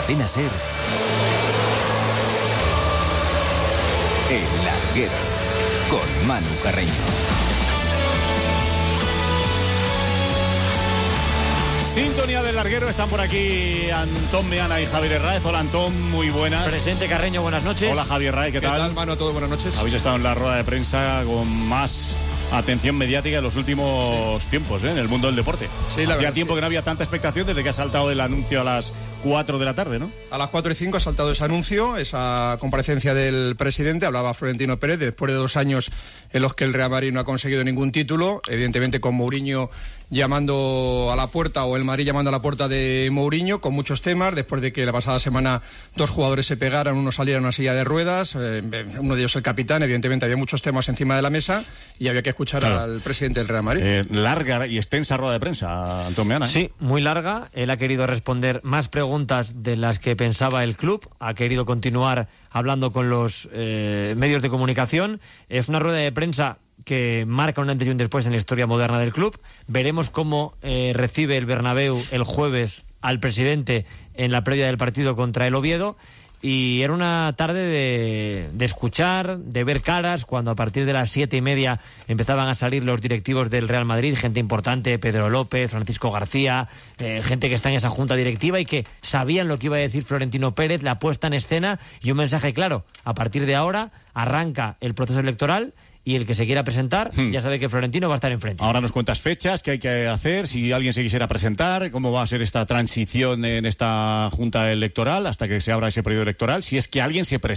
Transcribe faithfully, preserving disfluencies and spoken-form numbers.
Cadena SER, El Larguero, con Manu Carreño. Sintonía del Larguero, están por aquí Antón Meana y Javier Herráez. Hola Antón, muy buenas. Presente Carreño, buenas noches. Hola Javier Herráez, ¿qué, ¿Qué tal? ¿Qué tal, Manu? Todo buenas noches. Habéis estado en la rueda de prensa con más atención mediática en los últimos sí. tiempos, ¿eh? En el mundo del deporte. Sí, la Hacía verdad tiempo es que... que no había tanta expectación desde que ha saltado el anuncio a las cuatro de la tarde, ¿no? A las cuatro y cinco ha saltado ese anuncio, esa comparecencia del presidente. Hablaba Florentino Pérez después de dos años en los que el Real Madrid no ha conseguido ningún título, evidentemente con Mourinho llamando a la puerta, o el Madrid llamando a la puerta de Mourinho, con muchos temas, después de que la pasada semana dos jugadores se pegaran, uno saliera en una silla de ruedas, eh, uno de ellos el capitán. Evidentemente había muchos temas encima de la mesa y había que escuchar claro. al presidente del Real Madrid. Eh, larga y extensa rueda de prensa, Antón Meana. ¿eh? Sí, muy larga. Él ha querido responder más preguntas de las que pensaba el club, ha querido continuar hablando con los eh, medios de comunicación. Es una rueda de prensa que marca un antes y un después en la historia moderna del club. Veremos cómo eh, recibe el Bernabéu el jueves al presidente en la previa del partido contra el Oviedo. Y era una tarde de, de escuchar, de ver caras, cuando a partir de las siete y media empezaban a salir los directivos del Real Madrid, gente importante, Pedro López, Francisco García, eh, gente que está en esa junta directiva y que sabían lo que iba a decir Florentino Pérez, la puesta en escena y un mensaje claro. A partir de ahora arranca el proceso electoral y el que se quiera presentar, hmm. ya sabe que Florentino va a estar enfrente. Ahora nos cuentas fechas, qué hay que hacer, si alguien se quisiera presentar, cómo va a ser esta transición en esta junta electoral hasta que se abra ese periodo electoral, si es que alguien se presenta.